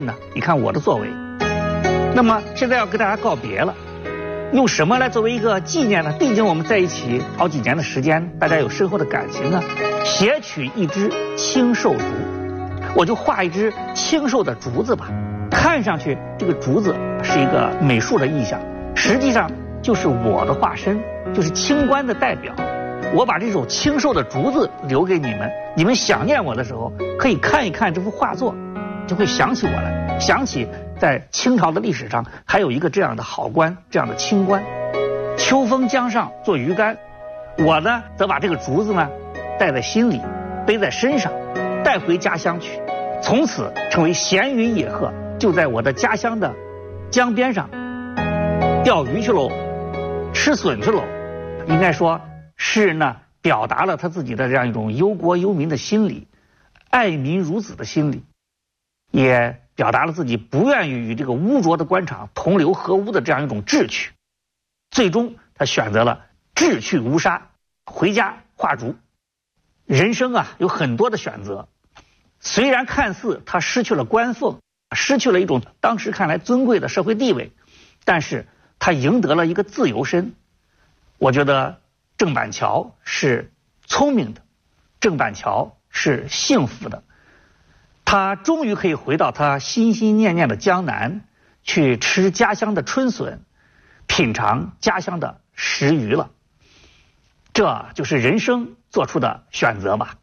你看我的作为。那么现在要跟大家告别了，用什么来作为一个纪念呢？毕竟我们在一起好几年的时间，大家有深厚的感情呢。携取一支青寿竹，我就画一支青寿的竹子吧。看上去这个竹子是一个美术的意象，实际上就是我的化身，就是清官的代表。我把这首青寿的竹子留给你们，你们想念我的时候可以看一看这幅画作，就会想起我来，想起在清朝的历史上还有一个这样的好官，这样的清官。秋风江上做鱼竿，我呢则把这个竹子呢带在心里，背在身上，带回家乡去，从此成为闲云野鹤，就在我的家乡的江边上钓鱼去喽，吃笋去喽。应该说诗人呢表达了他自己的这样一种忧国忧民的心理，爱民如子的心理，也表达了自己不愿意与这个污浊的官场同流合污的这样一种志趣。最终他选择了志趣无杀，回家画竹。人生啊有很多的选择，虽然看似他失去了官俸，失去了一种当时看来尊贵的社会地位，但是他赢得了一个自由身。我觉得郑板桥是聪明的，郑板桥是幸福的，他终于可以回到他心心念念的江南，去吃家乡的春笋，品尝家乡的食鱼了。这就是人生做出的选择吧。